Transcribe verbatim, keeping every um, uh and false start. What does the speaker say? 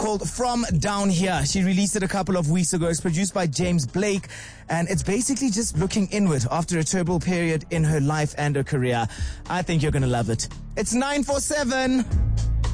called From Down Here. She released it a couple of weeks ago. It's produced by James Blake, and it's basically just looking inward after a terrible period in her life and her career. I think you're going to love it. It's nine four seven.